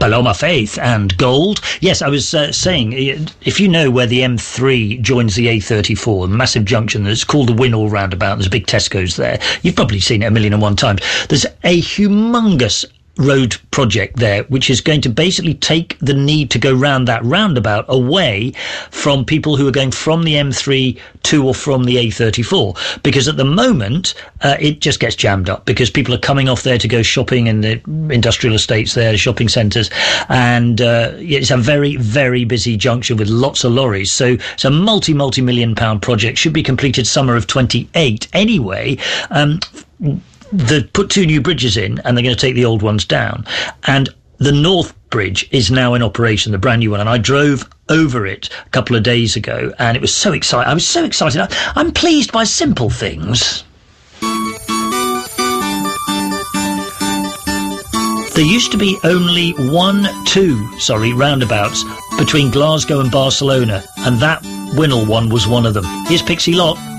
Paloma Faith and Gold. Yes, I was saying, if you know where the M3 joins the A34, a massive junction that's called the Winnall roundabout, there's a big Tesco's there. You've probably seen it a million and one times. There's a humongous road project there, which is going to basically take the need to go round that roundabout away from people who are going from the M3 to or from the A34, because at the moment it just gets jammed up because people are coming off there to go shopping in the industrial estates there, shopping centres, and it's a very, very busy junction with lots of lorries. So it's a multi-million pound project, should be completed summer of 28 anyway. They put 2 new bridges in and they're going to take the old ones down, and the North Bridge is now in operation, the brand new one, and I drove over it a couple of days ago and it was so exciting. I was so excited. I'm pleased by simple things. There used to be only 2 roundabouts between Glasgow and Barcelona, and that Winnall one was one of them. Here's Pixie Lott.